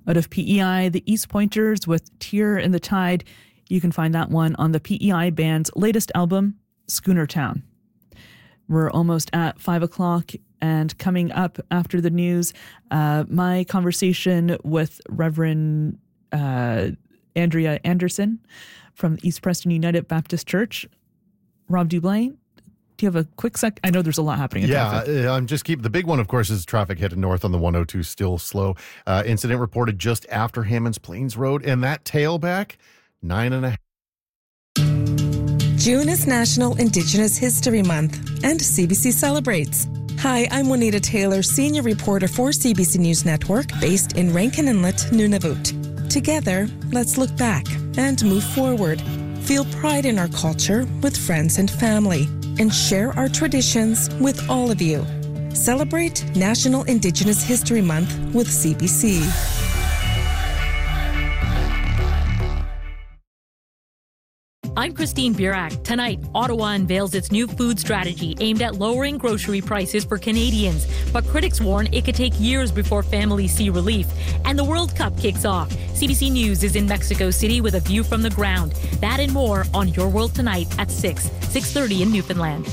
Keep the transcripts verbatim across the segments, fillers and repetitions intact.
Out of P E I, the East Pointers with Tear in the Tide. You can find that one on the P E I band's latest album, Schooner Town. We're almost at five o'clock, and coming up after the news, uh, my conversation with Reverend uh, Andrea Anderson from East Preston United Baptist Church. Rob Dublain, do you have a quick sec? I know there's a lot happening in yeah, traffic. Yeah, I'm just keep the big one, of course, is traffic headed north on the one oh two, still slow. Uh, incident reported just after Hammonds Plains Road, and that tailback, nine and a half. June is National Indigenous History Month, and C B C celebrates. Hi, I'm Juanita Taylor, senior reporter for C B C News Network, based in Rankin Inlet, Nunavut. Together, let's look back and move forward. Feel pride in our culture with friends and family, and share our traditions with all of you. Celebrate National Indigenous History Month with C B C. I'm Christine Burak. Tonight, Ottawa unveils its new food strategy aimed at lowering grocery prices for Canadians. But critics warn it could take years before families see relief. And the World Cup kicks off. C B C News is in Mexico City with a view from the ground. That and more on Your World Tonight at six, six thirty in Newfoundland.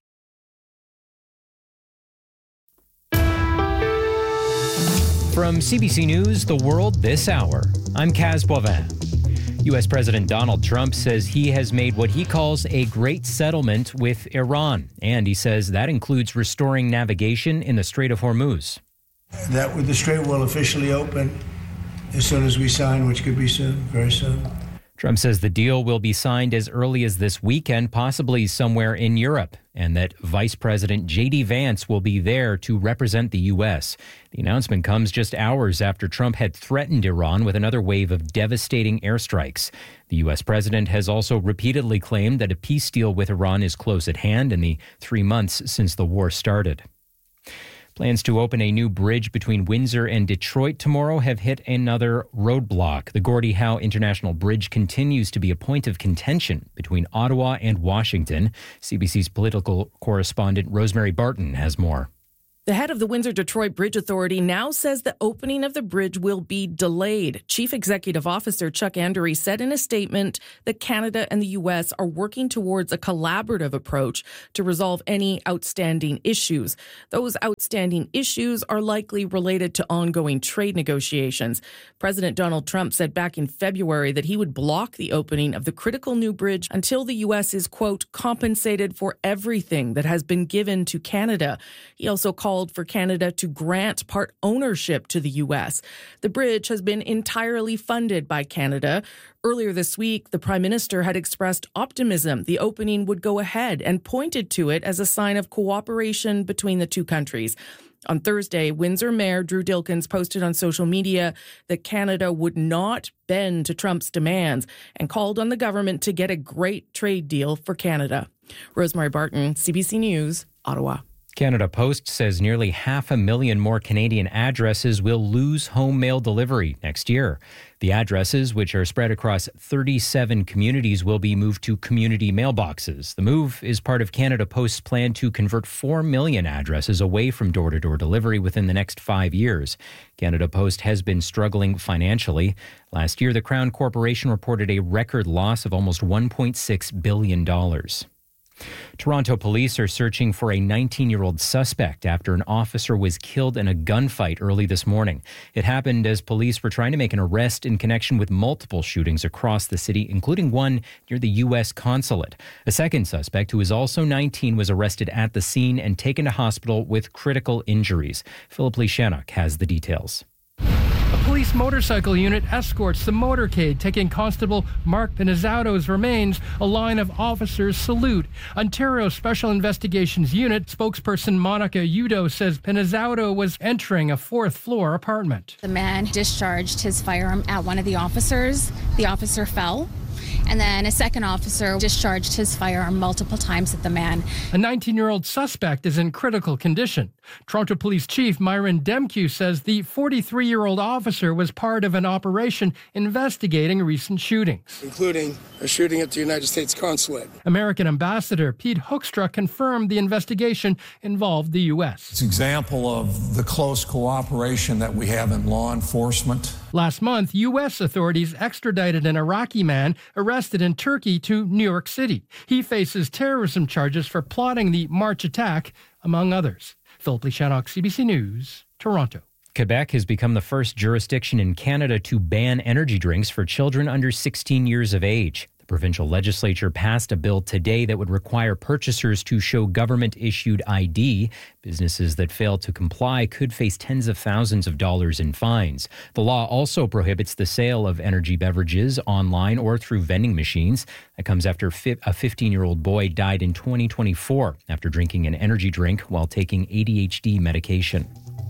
From C B C News, The World This Hour, I'm Kaz Boivin. U S President Donald Trump says he has made what he calls a great settlement with Iran, and he says that includes restoring navigation in the Strait of Hormuz. That the strait will officially open as soon as we sign, which could be soon, very soon. Trump says the deal will be signed as early as this weekend, possibly somewhere in Europe, and that Vice President J D Vance will be there to represent the U S. The announcement comes just hours after Trump had threatened Iran with another wave of devastating airstrikes. The U S president has also repeatedly claimed that a peace deal with Iran is close at hand in the three months since the war started. Plans to open a new bridge between Windsor and Detroit tomorrow have hit another roadblock. The Gordie Howe International Bridge continues to be a point of contention between Ottawa and Washington. C B C's political correspondent Rosemary Barton has more. The head of the Windsor-Detroit Bridge Authority now says the opening of the bridge will be delayed. Chief Executive Officer Chuck Andery said in a statement that Canada and the U S are working towards a collaborative approach to resolve any outstanding issues. Those outstanding issues are likely related to ongoing trade negotiations. President Donald Trump said back in February that he would block the opening of the critical new bridge until the U S is, quote, compensated for everything that has been given to Canada. He also called for Canada to grant part ownership to the U S. The bridge has been entirely funded by Canada. Earlier this week, the Prime Minister had expressed optimism the opening would go ahead and pointed to it as a sign of cooperation between the two countries. On Thursday, Windsor Mayor Drew Dilkens posted on social media that Canada would not bend to Trump's demands and called on the government to get a great trade deal for Canada. Rosemary Barton, C B C News, Ottawa. Canada Post says nearly half a million more Canadian addresses will lose home mail delivery next year. The addresses, which are spread across thirty-seven communities, will be moved to community mailboxes. The move is part of Canada Post's plan to convert four million addresses away from door-to-door delivery within the next five years. Canada Post has been struggling financially. Last year, the Crown Corporation reported a record loss of almost one point six billion dollars. Toronto police are searching for a nineteen-year-old suspect after an officer was killed in a gunfight early this morning. It happened as police were trying to make an arrest in connection with multiple shootings across the city, including one near the U S consulate. A second suspect, who is also nineteen, was arrested at the scene and taken to hospital with critical injuries. Philip Lee Shannock has the details. A police motorcycle unit escorts the motorcade, taking Constable Mark Pinizzato's remains. A line of officers salute. Ontario Special Investigations Unit spokesperson Monica Udo says Pinizzato was entering a fourth-floor apartment. The man discharged his firearm at one of the officers. The officer fell. And then a second officer discharged his firearm multiple times at the man. A nineteen-year-old suspect is in critical condition. Toronto Police Chief Myron Demkew says the forty-three-year-old officer was part of an operation investigating recent shootings, including a shooting at the United States consulate. American Ambassador Pete Hoekstra confirmed the investigation involved the U S. It's an example of the close cooperation that we have in law enforcement Last month, U S authorities extradited an Iraqi man arrested in Turkey to New York City. He faces terrorism charges for plotting the March attack, among others. Philip Leishanock, C B C News, Toronto. Quebec has become the first jurisdiction in Canada to ban energy drinks for children under sixteen years of age. The provincial legislature passed a bill today that would require purchasers to show government-issued I D. Businesses that fail to comply could face tens of thousands of dollars in fines. The law also prohibits the sale of energy beverages online or through vending machines. That comes after a fifteen-year-old boy died in twenty twenty-four after drinking an energy drink while taking A D H D medication.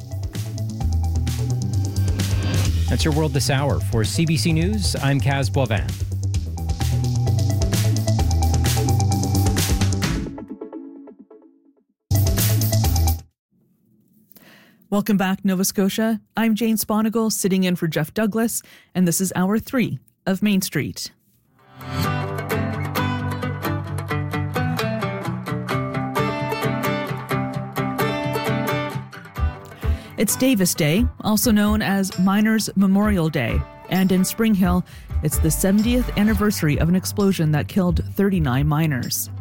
That's your world this hour. For C B C News, I'm Kaz Boivin. Welcome back, Nova Scotia. I'm Jane Sponigal, sitting in for Jeff Douglas, and this is Hour three of Main Street. It's Davis Day, also known as Miners' Memorial Day, and in Spring Hill, it's the seventieth anniversary of an explosion that killed thirty-nine miners.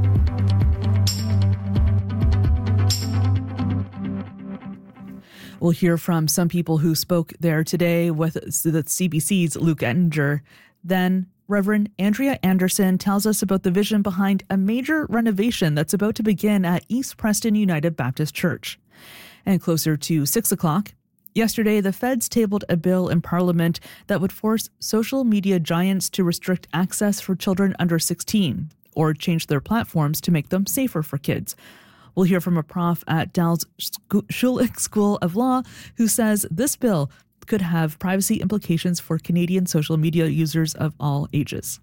We'll hear from some people who spoke there today with the C B C's Luke Ettinger. Then Reverend Andrea Anderson tells us about the vision behind a major renovation that's about to begin at East Preston United Baptist Church. And closer to six o'clock, yesterday the feds tabled a bill in Parliament that would force social media giants to restrict access for children under sixteen or change their platforms to make them safer for kids. We'll hear from a prof at Dal's Schulich School of Law who says this bill could have privacy implications for Canadian social media users of all ages.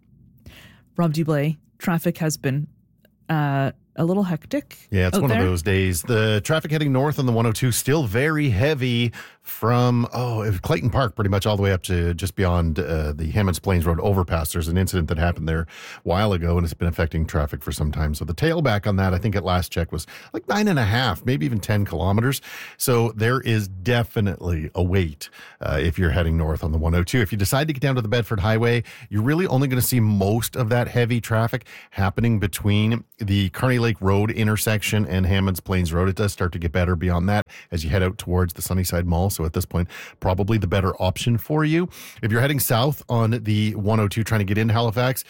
Rob Dublé, traffic has been uh, a little hectic. Yeah, it's one there. of those days. The traffic heading north on the one oh two still very heavy from, oh, Clayton Park pretty much all the way up to just beyond uh, the Hammonds Plains Road overpass. There's an incident that happened there a while ago, and it's been affecting traffic for some time. So the tailback on that, I think at last check, was like nine and a half, maybe even ten kilometers. So there is definitely a wait uh, if you're heading north on the one oh two. If you decide to get down to the Bedford Highway, you're really only going to see most of that heavy traffic happening between the Kearney Lake Road intersection and Hammonds Plains Road. It does start to get better beyond that as you head out towards the Sunnyside Mall. So at this point, probably the better option for you. If you're heading south on the one oh two trying to get into Halifax,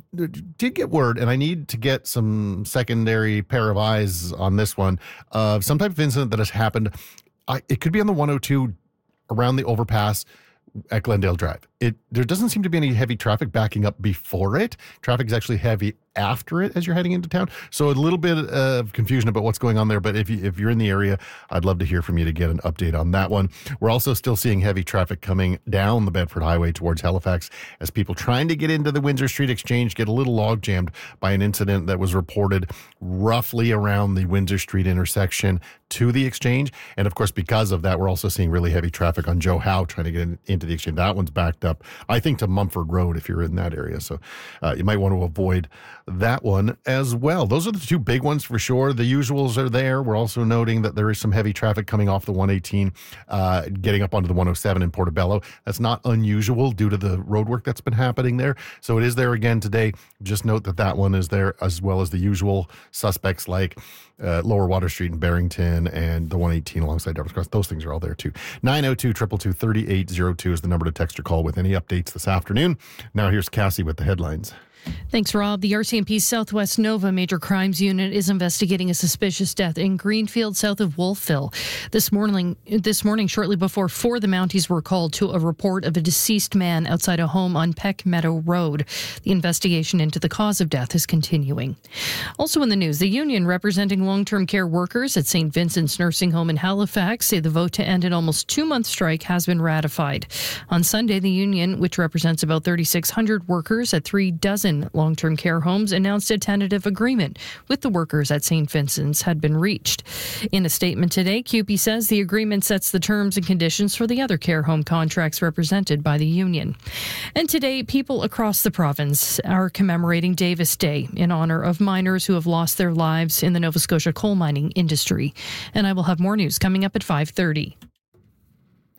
did get word, and I need to get some secondary pair of eyes on this one, of some type of incident that has happened. I, it could be on the one oh two around the overpass at Glendale Drive. It there doesn't seem to be any heavy traffic backing up before it. Traffic is actually heavy after it as you're heading into town. So a little bit of confusion about what's going on there. But if you, if you're in the area, I'd love to hear from you to get an update on that one. We're also still seeing heavy traffic coming down the Bedford Highway towards Halifax as people trying to get into the Windsor Street Exchange get a little log jammed by an incident that was reported roughly around the Windsor Street intersection to the Exchange. And of course, because of that, we're also seeing really heavy traffic on Joe Howe trying to get in, into the Exchange. That one's backed up, I think, to Mumford Road if you're in that area. So uh, you might want to avoid that one as well. Those are the two big ones for sure. The usuals are there. We're also noting that there is some heavy traffic coming off the one eighteen, uh, getting up onto the one oh seven in Portobello. That's not unusual due to the road work that's been happening there. So it is there again today. Just note that that one is there, as well as the usual suspects like uh, Lower Water Street in Barrington and the one eighteen alongside Devils Cross. Those things are all there too. nine oh two, two two two, three eight oh two is the number to text or call with any updates this afternoon. Now here's Cassie with the headlines. Thanks, Rob. The R C M P Southwest Nova Major Crimes Unit is investigating a suspicious death in Greenfield, south of Wolfville. This morning, this morning, shortly before four, the Mounties were called to a report of a deceased man outside a home on Peck Meadow Road. The investigation into the cause of death is continuing. Also in the news, the union representing long-term care workers at Saint Vincent's Nursing Home in Halifax say the vote to end an almost two-month strike has been ratified. On Sunday, the union, which represents about thirty-six hundred workers at three dozen long-term care homes, announced a tentative agreement with the workers at Saint Vincent's had been reached. In a statement today, C U P E says the agreement sets the terms and conditions for the other care home contracts represented by the union. And today, people across the province are commemorating Davis Day in honor of miners who have lost their lives in the Nova Scotia coal mining industry. And I will have more news coming up at five thirty.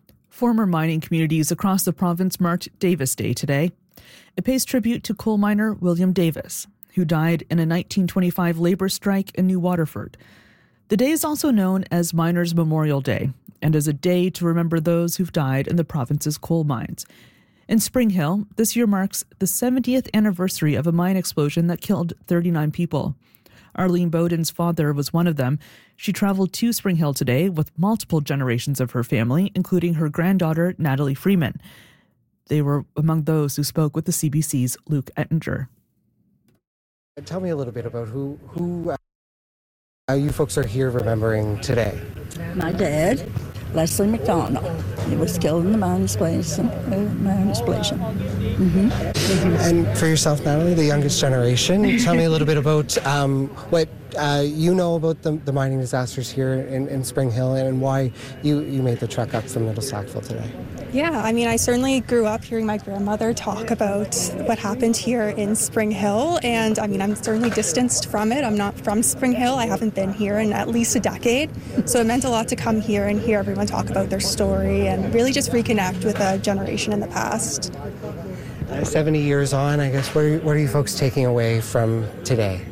Former mining communities across the province marked Davis Day today. It pays tribute to coal miner William Davis, who died in a nineteen twenty-five labor strike in New Waterford. The day is also known as Miners' Memorial Day and is a day to remember those who've died in the province's coal mines. In Spring Hill, this year marks the seventieth anniversary of a mine explosion that killed thirty-nine people. Arlene Bowden's father was one of them. She traveled to Spring Hill today with multiple generations of her family, including her granddaughter, Natalie Freeman. They were among those who spoke with the C B C's Luke Ettinger. Tell me a little bit about who, who uh, you folks are here remembering today. My dad, Leslie McDonald. He was killed in the mine explosion. Uh, mine explosion. Mm-hmm. And for yourself, Natalie, the youngest generation, tell me a little bit about um, what uh, you know about the, the mining disasters here in, in Spring Hill and why you, you made the trek up from Little Sackville today. Yeah, I mean, I certainly grew up hearing my grandmother talk about what happened here in Spring Hill, and I mean, I'm certainly distanced from it. I'm not from Spring Hill. I haven't been here in at least a decade, so it meant a lot to come here and hear everyone talk about their story and really just reconnect with a generation in the past. Uh, seventy years on, I guess, what are, you, what are you folks taking away from today?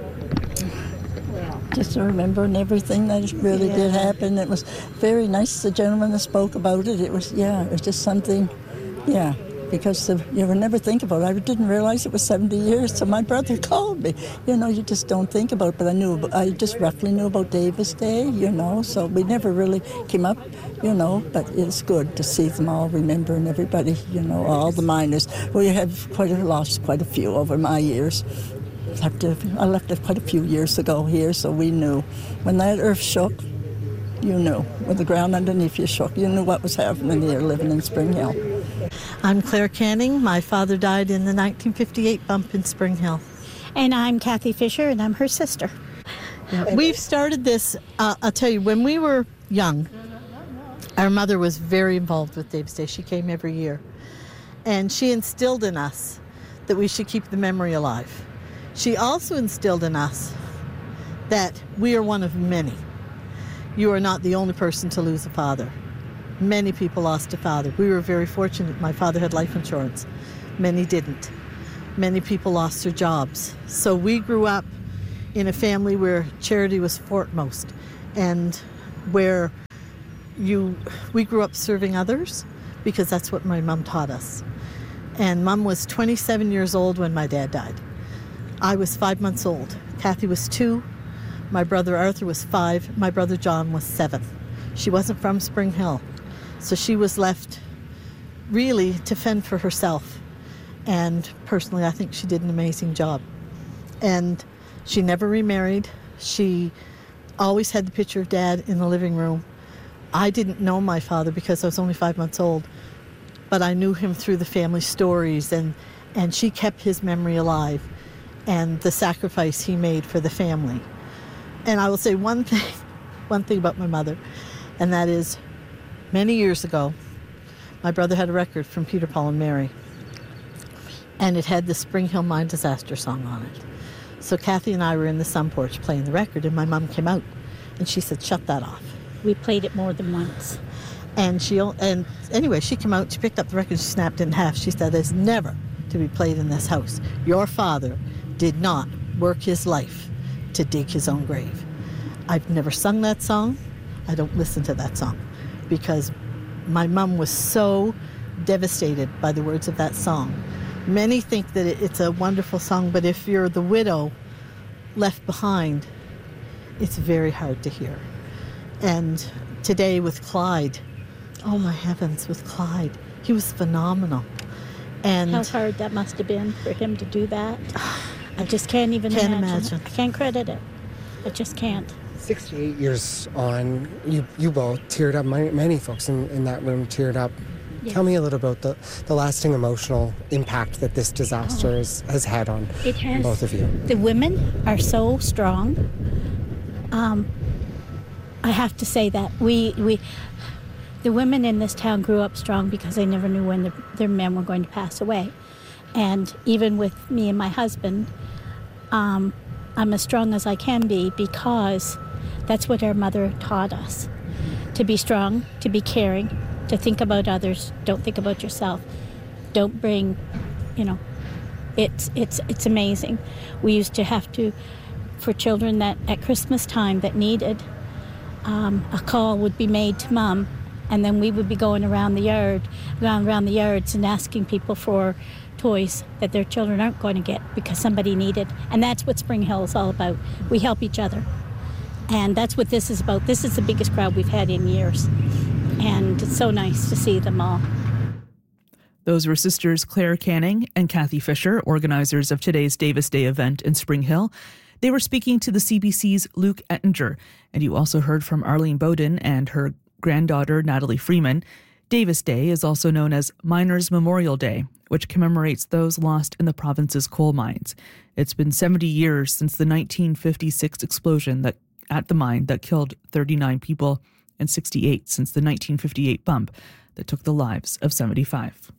Just remembering everything that really yeah. did happen. It was very nice, the gentleman that spoke about it. It was, yeah, it was just something, yeah, because the, you would never think about it. I didn't realize it was seventy years, so my brother called me. You know, you just don't think about it, but I knew, I just roughly knew about Davis Day, you know, so we never really came up, you know, but it's good to see them all remembering everybody, you know, all the miners. We have quite a, lost quite a few over my years. Left it, I left it quite a few years ago here, so we knew. When that earth shook, you knew. When the ground underneath you shook, you knew what was happening here living in Spring Hill. I'm Claire Canning. My father died in the nineteen fifty-eight bump in Spring Hill. And I'm Kathy Fisher, and I'm her sister. Yeah, we've started this, uh, I'll tell you, when we were young, our mother was very involved with Davis Day. She came every year. And she instilled in us that we should keep the memory alive. She also instilled in us that we are one of many. You are not the only person to lose a father. Many people lost a father. We were very fortunate. My father had life insurance. Many didn't. Many people lost their jobs. So we grew up in a family where charity was foremost and where you, we grew up serving others because that's what my mom taught us. And Mom was twenty-seven years old when my dad died. I was five months old. Kathy was two. My brother Arthur was five. My brother John was seven. She wasn't from Spring Hill. So she was left really to fend for herself. And personally, I think she did an amazing job. And she never remarried. She always had the picture of Dad in the living room. I didn't know my father because I was only five months old. But I knew him through the family stories. And, and she kept his memory alive and the sacrifice he made for the family. And I will say one thing, one thing about my mother, and that is many years ago, my brother had a record from Peter, Paul, and Mary, and it had the Spring Hill Mine Disaster song on it. So Kathy and I were in the sun porch playing the record, and my mom came out, and she said, "Shut that off." We played it more than once. And she, and anyway, she came out, she picked up the record, she snapped it in half. She said, "It's never to be played in this house. Your father did not work his life to dig his own grave." I've never sung that song. I don't listen to that song because my mom was so devastated by the words of that song. Many think that it's a wonderful song, but if you're the widow left behind, it's very hard to hear. And today with Clyde, oh my heavens, with Clyde, he was phenomenal. And how hard that must have been for him to do that. I just can't even can't imagine. imagine. I can't credit it. I just can't. sixty-eight years on, you you both teared up. Many, many folks in, in that room teared up. Yes. Tell me a little about the, the lasting emotional impact that this disaster oh. has, has had on it has, both of you. The women are so strong. Um, I have to say that we we the women in this town grew up strong because they never knew when the, their men were going to pass away. And even with me and my husband, um, I'm as strong as I can be because that's what our mother taught us. To be strong, to be caring, to think about others. Don't think about yourself. Don't bring, you know, it's it's it's amazing. We used to have to, for children that at Christmas time that needed, um, a call would be made to mom, and then we would be going around the yard, around around the yards and asking people for toys that their children aren't going to get because somebody needed. And that's what Spring Hill is all about. We help each other. And that's what this is about. This is the biggest crowd we've had in years. And it's so nice to see them all. Those were sisters Claire Canning and Kathy Fisher, organizers of today's Davis Day event in Spring Hill. They were speaking to the C B C's Luke Ettinger. And you also heard from Arlene Bowden and her granddaughter, Natalie Freeman. Davis Day is also known as Miners' Memorial Day, which commemorates those lost in the province's coal mines. It's been seventy years since the nineteen fifty-six explosion that at the mine that killed thirty-nine people, and sixty-eight since the nineteen fifty-eight bump that took the lives of seventy-five.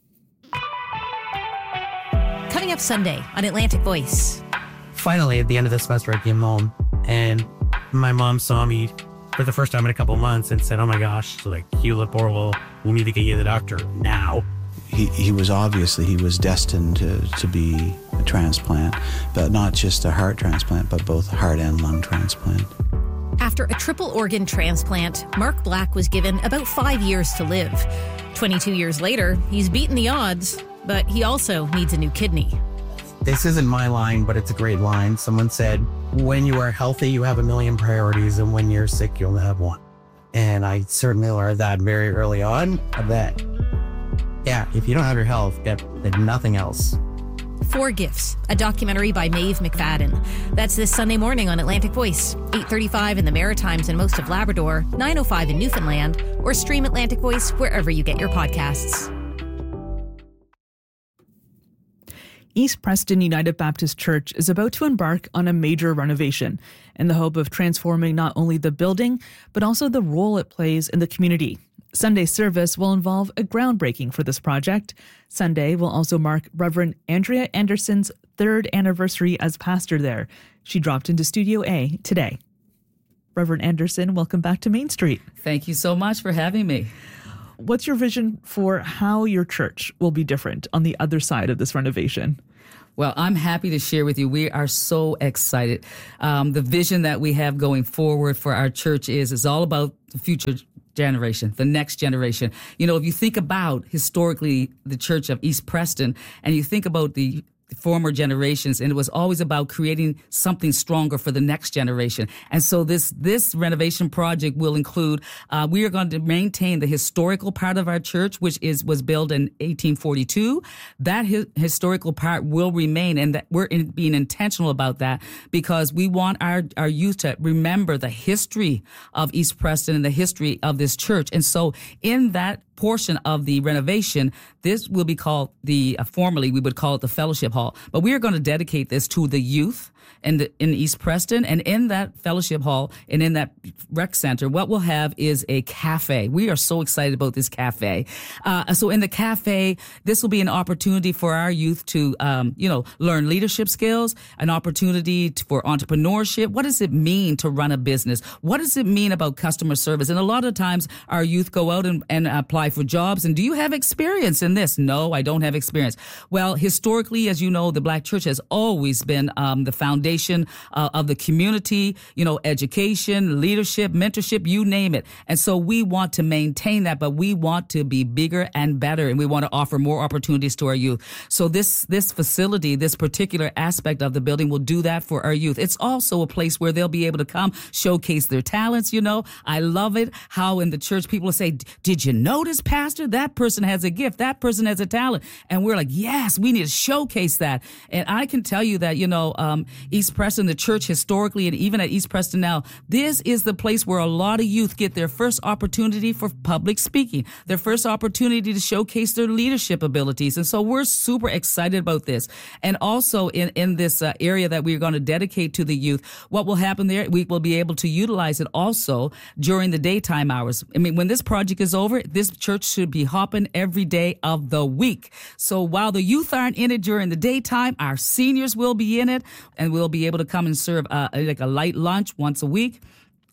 Coming up Sunday on Atlantic Voice. Finally, at the end of the semester, I came home, and my mom saw me for the first time in a couple of months and said, "Oh my gosh, so like you look horrible. We need to get you to the doctor now." He he was obviously he was destined to, to be a transplant, but not just a heart transplant, but both heart and lung transplant. After a triple organ transplant, Mark Black was given about five years to live. twenty-two years later, he's beaten the odds, but he also needs a new kidney. This isn't my line, but it's a great line. Someone said, when you are healthy, you have a million priorities, and when you're sick, you'll have one. And I certainly learned that very early on, that, yeah, if you don't have your health, you have nothing else. Four Gifts, a documentary by Maeve McFadden. That's this Sunday morning on Atlantic Voice, eight thirty-five in the Maritimes and most of Labrador, nine oh five in Newfoundland, or stream Atlantic Voice wherever you get your podcasts. East Preston United Baptist Church is about to embark on a major renovation in the hope of transforming not only the building, but also the role it plays in the community. Sunday service will involve a groundbreaking for this project. Sunday will also mark Reverend Andrea Anderson's third anniversary as pastor there. She dropped into Studio A today. Reverend Anderson, welcome back to Main Street. Thank you so much for having me. What's your vision for how your church will be different on the other side of this renovation? Well, I'm happy to share with you. We are so excited. Um, the vision that we have going forward for our church is, is all about the future generation, the next generation. You know, if you think about historically the Church of East Preston, and you think about the former generations, and it was always about creating something stronger for the next generation. And so this this renovation project will include, uh, we are going to maintain the historical part of our church, which is was built in eighteen forty-two. That hi- historical part will remain, and that we're in, being intentional about that because we want our, our youth to remember the history of East Preston and the history of this church. And so in that portion of the renovation, this will be called the, uh, formerly we would call it the Fellowship Hall, but we are going to dedicate this to the youth in, the, in East Preston. And in that Fellowship Hall and in that rec center, what we'll have is a cafe. We are so excited about this cafe. Uh, so in the cafe, this will be an opportunity for our youth to, um, you know, learn leadership skills, an opportunity to, for entrepreneurship. What does it mean to run a business? What does it mean about customer service? And a lot of times our youth go out and, and apply for jobs. And do you have experience in this? No, I don't have experience. Well, historically, as you know, the Black church has always been um, the foundation uh, of the community, you know, education, leadership, mentorship, you name it. And so we want to maintain that, but we want to be bigger and better, and we want to offer more opportunities to our youth. So this this facility, this particular aspect of the building will do that for our youth. It's also a place where they'll be able to come showcase their talents. You know, I love it how in the church people say, did you notice, Pastor, that person has a gift, that person has a talent? And we're like, yes, we need to showcase that. And I can tell you that, you know, um, East Preston, the church historically, and even at East Preston now, this is the place where a lot of youth get their first opportunity for public speaking, their first opportunity to showcase their leadership abilities. And so we're super excited about this. And also in, in this uh, area that we're going to dedicate to the youth, what will happen there, we will be able to utilize it also during the daytime hours. I mean, when this project is over, this church should be hopping every day of the week. So while the youth aren't in it during the daytime, our seniors will be in it, and we'll be able to come and serve uh, like a light lunch once a week.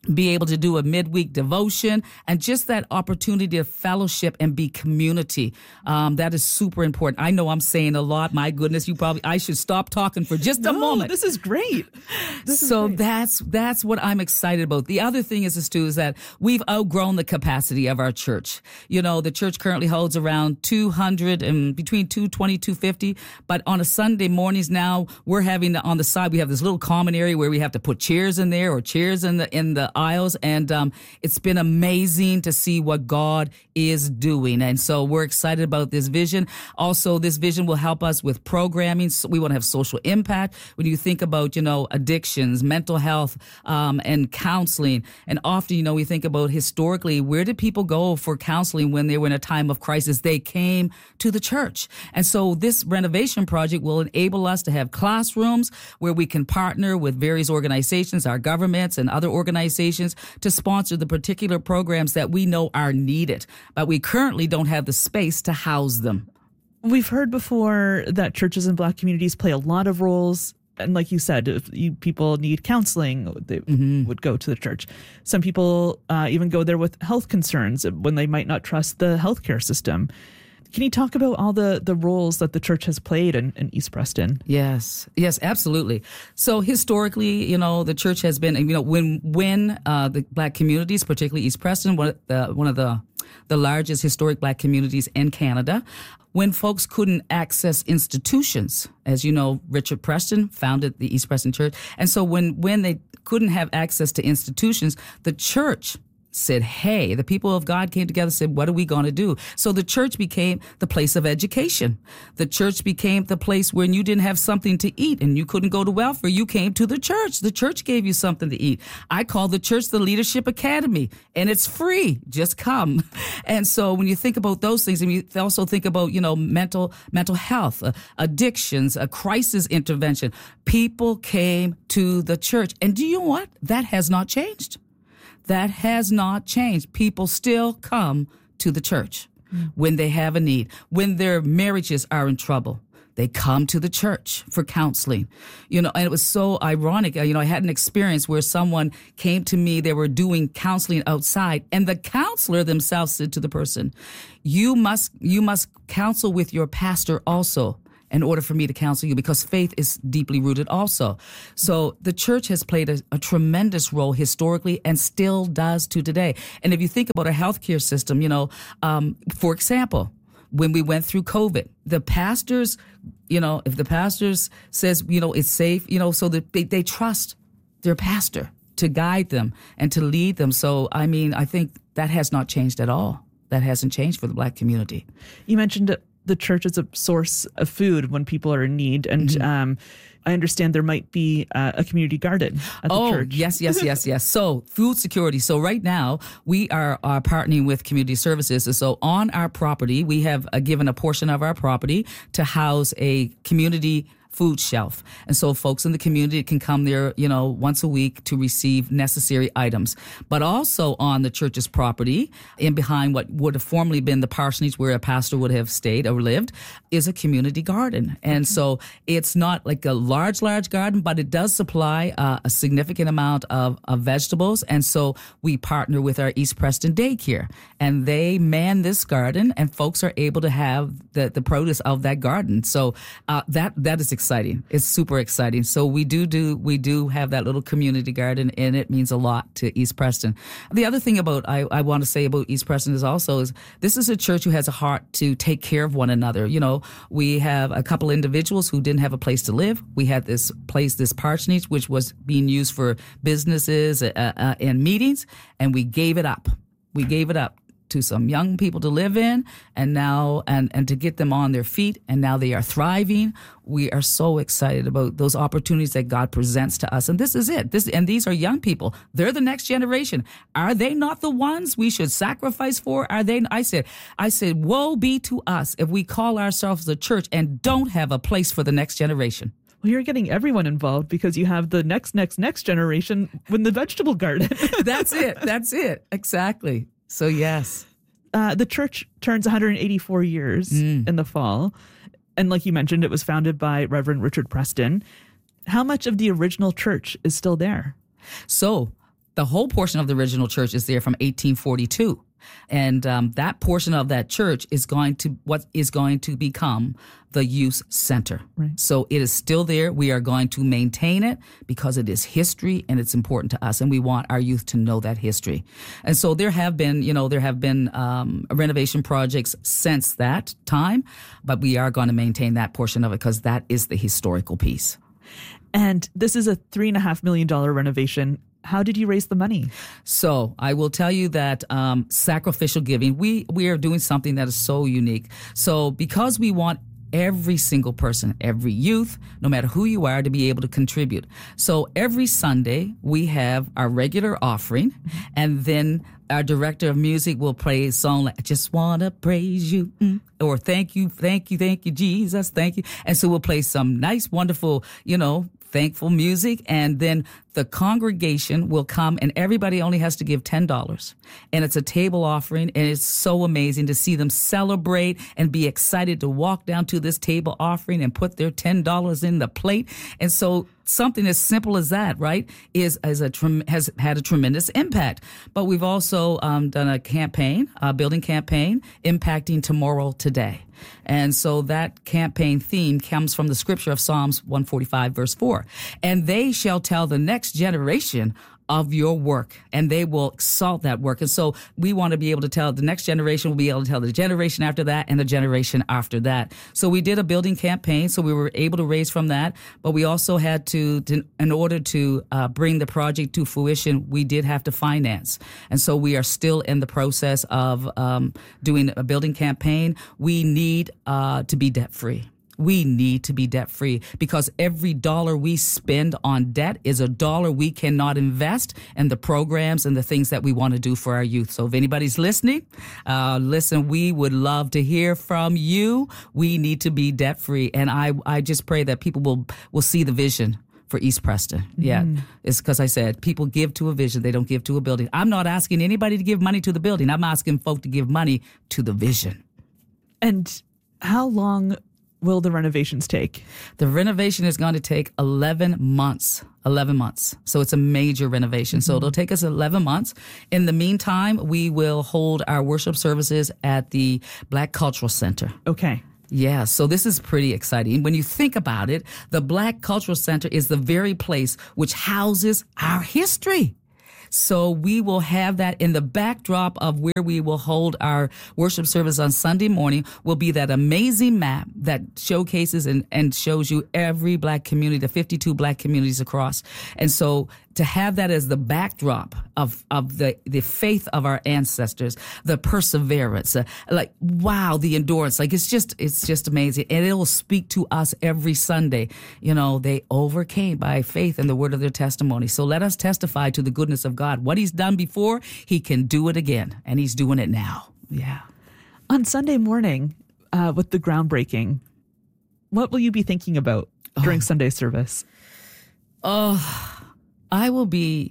be able to do a midweek devotion, and just that opportunity to fellowship and be community. Um, that is super important. I know I'm saying a lot. My goodness, you probably, I should stop talking for just no, a moment. This is great. This so is great. that's that's what I'm excited about. The other thing is, is too, is that we've outgrown the capacity of our church. You know, the church currently holds around two hundred and between two twenty, two fifty, but on a Sunday mornings now, we're having on the side, we have this little common area where we have to put chairs in there or chairs in the in the aisles, and um, it's been amazing to see what God is doing. And so we're excited about this vision. Also, this vision will help us with programming. So we want to have social impact. When you think about, you know, addictions, mental health, um, and counseling, and often, you know, we think about historically, where did people go for counseling when they were in a time of crisis? They came to the church. And so this renovation project will enable us to have classrooms where we can partner with various organizations, our governments and other organizations, to sponsor the particular programs that we know are needed, but we currently don't have the space to house them. We've heard before that churches in Black communities play a lot of roles. And like you said, if you, people need counseling, they mm-hmm. would go to the church. Some people uh, even go there with health concerns when they might not trust the healthcare system. Can you talk about all the, the roles that the church has played in, in East Preston? Yes, yes, absolutely. So historically, you know, the church has been, you know, when when uh, the Black communities, particularly East Preston, one of the, one of the the largest historic Black communities in Canada, when folks couldn't access institutions, as you know, Richard Preston founded the East Preston Church, and so when when they couldn't have access to institutions, the church said, hey, the people of God came together and said, what are we going to do? So the church became the place of education. The church became the place when you didn't have something to eat and you couldn't go to welfare, you came to the church. The church gave you something to eat. I call the church the Leadership Academy, and it's free. Just come. And so when you think about those things, and you also think about, you know, mental mental health, uh, addictions, a crisis intervention, people came to the church. And do you know what? That has not changed. That has not changed. People still come to the church mm. when they have a need, when their marriages are in trouble. They come to the church for counseling. You know, and it was so ironic. You know, I had an experience where someone came to me, they were doing counseling outside, and the counselor themselves said to the person, you must, you must counsel with your pastor also, in order for me to counsel you, because faith is deeply rooted also. So the church has played a, a tremendous role historically and still does to today. And if you think about a healthcare system, you know, um, for example, when we went through COVID, the pastors, you know, if the pastors says, you know, it's safe, you know, so that they, they trust their pastor to guide them and to lead them. So, I mean, I think that has not changed at all. That hasn't changed for the Black community. You mentioned the church is a source of food when people are in need. And mm-hmm. um, I understand there might be uh, a community garden at the oh, church. yes, yes, yes, yes. So food security. So right now we are, are partnering with Community Services. And so on our property, we have uh, given a portion of our property to house a community food shelf. And so folks in the community can come there, you know, once a week to receive necessary items. But also on the church's property, in behind what would have formerly been the parsonage where a pastor would have stayed or lived, is a community garden. And so it's not like a large, large garden, but it does supply uh, a significant amount of, of vegetables. And so we partner with our East Preston Daycare, and they man this garden, and folks are able to have the, the produce of that garden. So uh, that that is exciting. It's super exciting. So we do do we do have that little community garden, and it means a lot to East Preston. The other thing about I, I want to say about East Preston is also is this is a church who has a heart to take care of one another. You know, we have a couple individuals who didn't have a place to live. We had this place, this parsonage, which was being used for businesses uh, uh, and meetings, and we gave it up. We gave it up to some young people to live in, and now and, and to get them on their feet, and now they are thriving. We are so excited about those opportunities that God presents to us. And this is it. This and these are young people. They're the next generation. Are they not the ones we should sacrifice for? Are they? I said, I said, woe be to us if we call ourselves the church and don't have a place for the next generation. Well, you're getting everyone involved because you have the next, next, next generation with the vegetable garden. That's it. That's it. Exactly. So, yes. Uh, the church turns one hundred eighty-four years mm. in the fall. And like you mentioned, it was founded by Reverend Richard Preston. How much of the original church is still there? So the whole portion of the original church is there from eighteen forty-two. And um, that portion of that church is going to what is going to become the youth center. Right. So it is still there. We are going to maintain it because it is history and it's important to us, and we want our youth to know that history. And so there have been, you know, there have been um, renovation projects since that time, but we are going to maintain that portion of it because that is the historical piece. And this is a three and a half million dollar renovation. How did you raise the money? So I will tell you that um, sacrificial giving, we, we are doing something that is so unique. So because we want every single person, every youth, no matter who you are, to be able to contribute. So every Sunday we have our regular offering, and then our director of music will play a song like, I just want to praise you, mm, or thank you, thank you, thank you, Jesus, thank you. And so we'll play some nice, wonderful, you know, thankful music, and then the congregation will come, and everybody only has to give ten dollars. And it's a table offering, and it's so amazing to see them celebrate and be excited to walk down to this table offering and put their ten dollars in the plate. And so something as simple as that, right, is, is a has had a tremendous impact. But we've also um, done a campaign, a building campaign, impacting tomorrow today. And so that campaign theme comes from the scripture of Psalms one forty-five, verse four. And they shall tell the next generation of your work, and they will exalt that work. And so we want to be able to tell the next generation, will be able to tell the generation after that and the generation after that. So we did a building campaign, so we were able to raise from that, but we also had to, to in order to uh, bring the project to fruition, we did have to finance. And so we are still in the process of um, doing a building campaign. We need uh, to be debt-free. We need to be debt-free because every dollar we spend on debt is a dollar we cannot invest in the programs and the things that we want to do for our youth. So if anybody's listening, uh, listen, we would love to hear from you. We need to be debt-free. And I, I just pray that people will, will see the vision for East Preston. Yeah. Mm. It's because I said people give to a vision. They don't give to a building. I'm not asking anybody to give money to the building. I'm asking folk to give money to the vision. And how long will the renovations take? The renovation is going to take eleven months. eleven months. So it's a major renovation. Mm-hmm. So it'll take us eleven months. In the meantime, we will hold our worship services at the Black Cultural Center. Okay. Yeah, so this is pretty exciting. When you think about it, the Black Cultural Center is the very place which houses our history. So we will have that in the backdrop of where we will hold our worship service on Sunday morning will be that amazing map that showcases and, and shows you every black community, the fifty-two black communities across. And so to have that as the backdrop of, of the, the faith of our ancestors, the perseverance, uh, like, wow, the endurance, like it's just, it's just amazing. And it will speak to us every Sunday. You know, they overcame by faith and the word of their testimony. So let us testify to the goodness of God. What he's done before, he can do it again. And he's doing it now. Yeah. On Sunday morning, uh, with the groundbreaking, what will you be thinking about during oh. Sunday service? Oh, I will be,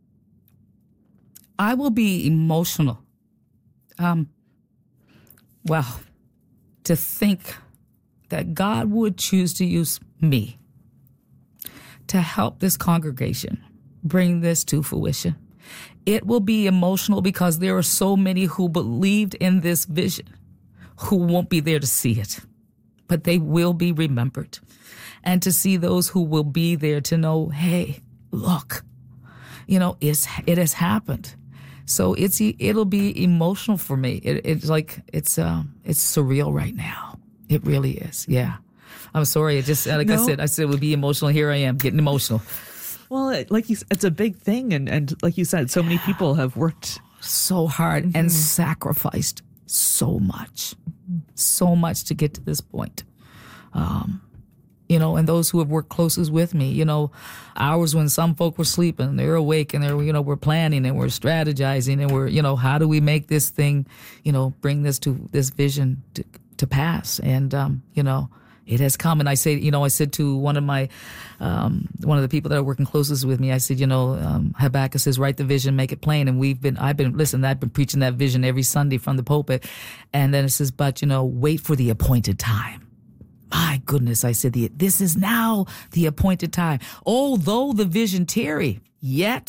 I will be emotional. Um, well, to think that God would choose to use me to help this congregation bring this to fruition. It will be emotional because there are so many who believed in this vision who won't be there to see it, but they will be remembered. And to see those who will be there to know, hey, look, you know, it's, it has happened. So it's, it'll be emotional for me. It, it's like, it's, um, it's surreal right now. It really is. Yeah. I'm sorry. It just, like no. I said, I said it would be emotional. Here I am getting emotional. Well, like you, it's a big thing. And, and like you said, so many people have worked so hard mm-hmm. and sacrificed so much, so much to get to this point. Um, You know, and those who have worked closest with me, you know, hours when some folk were sleeping, they're awake and they're, you know, we're planning and we're strategizing and we're, you know, how do we make this thing, you know, bring this to this vision to, to pass? And, um, you know, it has come. And I say, you know, I said to one of my, um, one of the people that are working closest with me, I said, you know, um, Habakkuk says, write the vision, make it plain. And we've been, I've been, listen, I've been preaching that vision every Sunday from the pulpit. And then it says, but, you know, wait for the appointed time. My goodness, I said, this is now the appointed time. Although the vision tarry, yet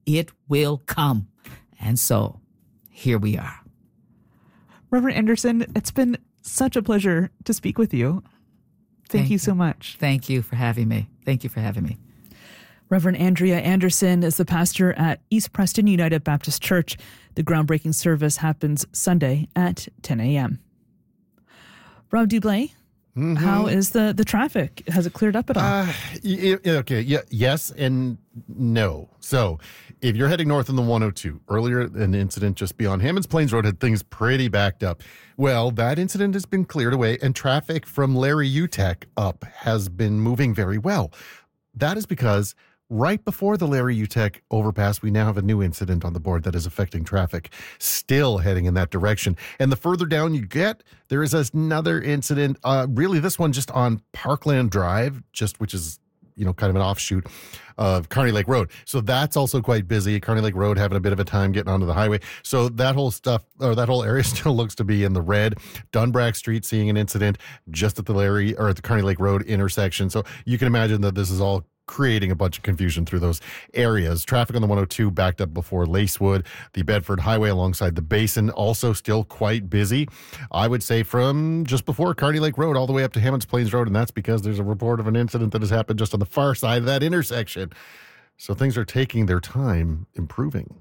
it will come. And so here we are. Reverend Anderson, it's been such a pleasure to speak with you. Thank, Thank you so much. Thank you for having me. Thank you for having me. Reverend Andrea Anderson is the pastor at East Preston United Baptist Church. The groundbreaking service happens Sunday at ten a.m. Rob Dublé, mm-hmm. How is the, the traffic? Has it cleared up at all? Uh, y- y- okay, yeah, yes and no. So if you're heading north on the one oh two, earlier an incident just beyond Hammonds Plains Road had things pretty backed up. Well, that incident has been cleared away, and traffic from Larry Uteck up has been moving very well. That is because right before the Larry Uteck overpass, we now have a new incident on the board that is affecting traffic, still heading in that direction. And the further down you get, there is another incident, uh, really this one just on Parkland Drive, just which is, you know, kind of an offshoot of Kearney Lake Road. So that's also quite busy. Kearney Lake Road having a bit of a time getting onto the highway. So that whole stuff, or that whole area still looks to be in the red. Dunbrack Street seeing an incident just at the Larry, or at the Kearney Lake Road intersection. So you can imagine that this is all creating a bunch of confusion through those areas. Traffic on the one oh two backed up before Lacewood. The Bedford Highway alongside the Basin also still quite busy. I would say from just before Kearney Lake Road all the way up to Hammonds Plains Road, and that's because there's a report of an incident that has happened just on the far side of that intersection. So things are taking their time improving.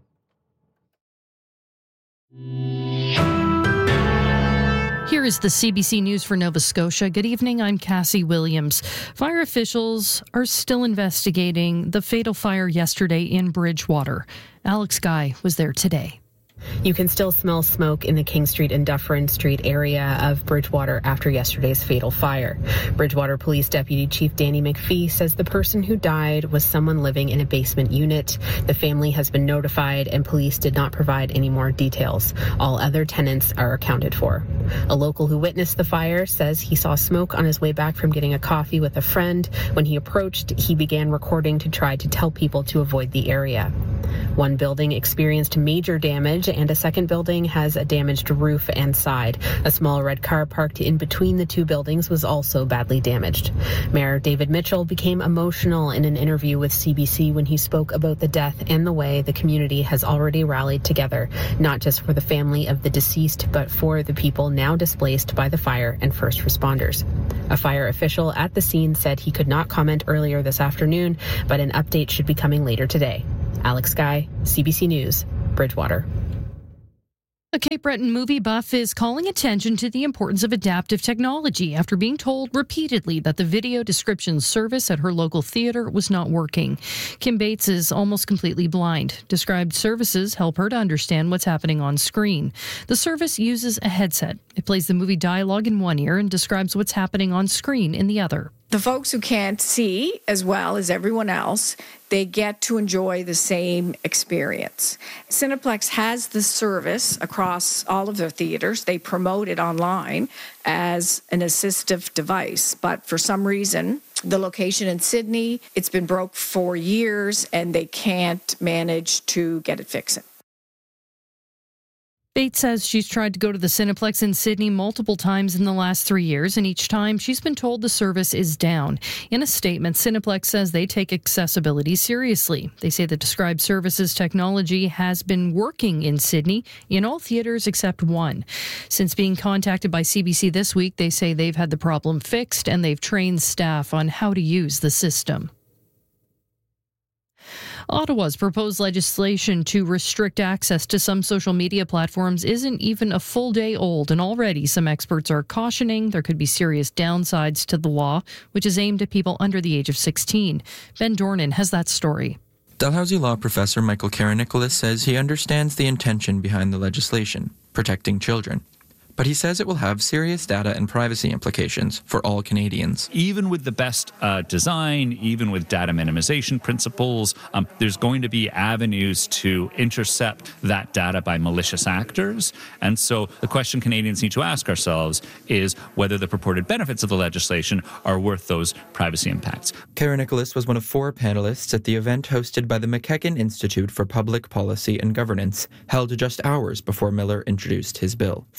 Here is the C B C News for Nova Scotia. Good evening, I'm Cassie Williams. Fire officials are still investigating the fatal fire yesterday in Bridgewater. Alex Guy was there today. You can still smell smoke in the King Street and Dufferin Street area of Bridgewater after yesterday's fatal fire. Bridgewater Police Deputy Chief Danny McPhee says the person who died was someone living in a basement unit. The family has been notified and police did not provide any more details. All other tenants are accounted for. A local who witnessed the fire says he saw smoke on his way back from getting a coffee with a friend. When he approached, he began recording to try to tell people to avoid the area. One building experienced major damage and a second building has a damaged roof and side. A small red car parked in between the two buildings was also badly damaged. Mayor David Mitchell became emotional in an interview with C B C when he spoke about the death and the way the community has already rallied together, not just for the family of the deceased, but for the people now displaced by the fire and first responders. A fire official at the scene said he could not comment earlier this afternoon, but an update should be coming later today. Alex Guy, C B C News, Bridgewater. A Cape Breton movie buff is calling attention to the importance of adaptive technology after being told repeatedly that the video description service at her local theatre was not working. Kim Bates is almost completely blind. Described services help her to understand what's happening on screen. The service uses a headset. It plays the movie dialogue in one ear and describes what's happening on screen in the other. The folks who can't see as well as everyone else, they get to enjoy the same experience. Cineplex has the service across all of their theaters. They promote it online as an assistive device, but for some reason, the location in Sydney, it's been broke for years and they can't manage to get it fixed. Bates says she's tried to go to the Cineplex in Sydney multiple times in the last three years, and each time she's been told the service is down. In a statement, Cineplex says they take accessibility seriously. They say the described services technology has been working in Sydney in all theaters except one. Since being contacted by C B C this week, they say they've had the problem fixed and they've trained staff on how to use the system. Ottawa's proposed legislation to restrict access to some social media platforms isn't even a full day old, and already some experts are cautioning there could be serious downsides to the law, which is aimed at people under the age of sixteen. Ben Dornan has that story. Dalhousie law professor Michael Karanicolas says he understands the intention behind the legislation, protecting children. But he says it will have serious data and privacy implications for all Canadians. Even with the best uh, design, even with data minimization principles, um, there's going to be avenues to intercept that data by malicious actors. And so the question Canadians need to ask ourselves is whether the purported benefits of the legislation are worth those privacy impacts. Karanicolas was one of four panelists at the event hosted by the McKechnie Institute for Public Policy and Governance, held just hours before Miller introduced his bill. Freedom of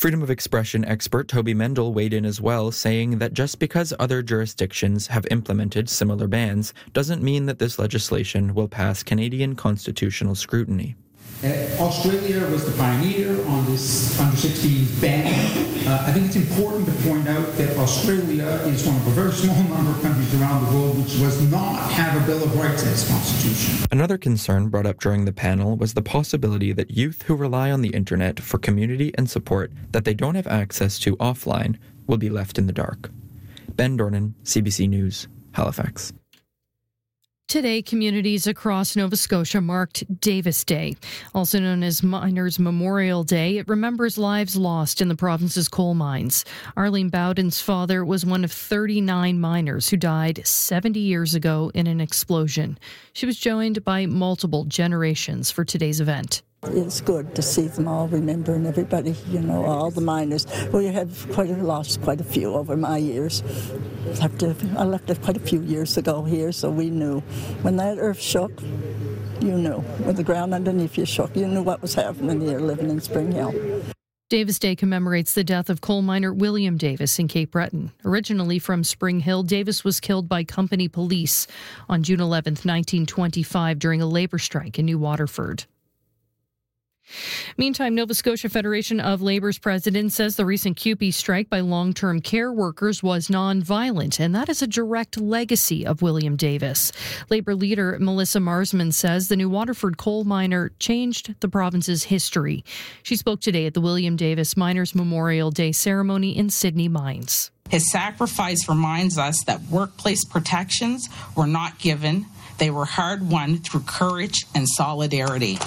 Expression expert Toby Mendel weighed in as well, saying that just because other jurisdictions have implemented similar bans doesn't mean that this legislation will pass Canadian constitutional scrutiny. Uh, Australia was the pioneer on this under sixteens ban. Uh, I think it's important to point out that Australia is one of a very small number of countries around the world which does not have a Bill of Rights in its constitution. Another concern brought up during the panel was the possibility that youth who rely on the internet for community and support that they don't have access to offline will be left in the dark. Ben Dornan, C B C News, Halifax. Today, communities across Nova Scotia marked Davis Day, also known as Miners' Memorial Day. It remembers lives lost in the province's coal mines. Arlene Bowden's father was one of thirty-nine miners who died seventy years ago in an explosion. She was joined by multiple generations for today's event. It's good to see them all remembering everybody, you know, all the miners. We have quite a, lost quite a few over my years. Left a, I left it quite a few years ago here, so we knew. When that earth shook, you knew. When the ground underneath you shook, you knew what was happening here living in Spring Hill. Davis Day commemorates the death of coal miner William Davis in Cape Breton. Originally from Spring Hill, Davis was killed by company police on June eleventh, nineteen twenty-five during a labour strike in New Waterford. Meantime, Nova Scotia Federation of Labour's president says the recent C U P E strike by long-term care workers was non-violent, and that is a direct legacy of William Davis. Labour leader Melissa Marsman says the New Waterford coal miner changed the province's history. She spoke today at the William Davis Miners' Memorial Day ceremony in Sydney Mines. His sacrifice reminds us that workplace protections were not given. They were hard-won through courage and solidarity.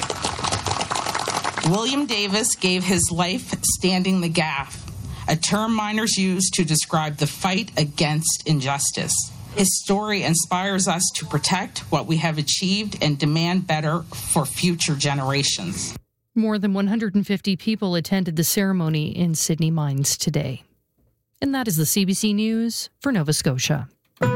William Davis gave his life standing the gaff, a term miners use to describe the fight against injustice. His story inspires us to protect what we have achieved and demand better for future generations. More than one hundred fifty people attended the ceremony in Sydney Mines today. And that is the C B C News for Nova Scotia.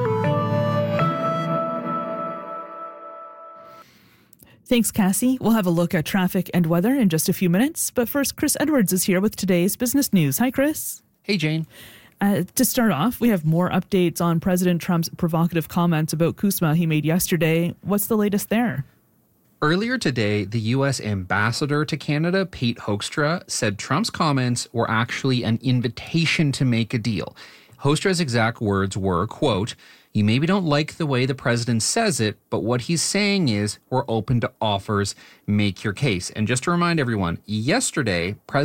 Thanks, Cassie. We'll have a look at traffic and weather in just a few minutes. But first, Chris Edwards is here with today's business news. Hi, Chris. Hey, Jane. Uh, to start off, we have more updates on President Trump's provocative comments about CUSMA he made yesterday. What's the latest there? Earlier today, the U S ambassador to Canada, Pete Hoekstra, said Trump's comments were actually an invitation to make a deal. Hoekstra's exact words were, quote, "You maybe don't like the way the president says it, but what he's saying is we're open to offers. Make your case." And just to remind everyone, yesterday, President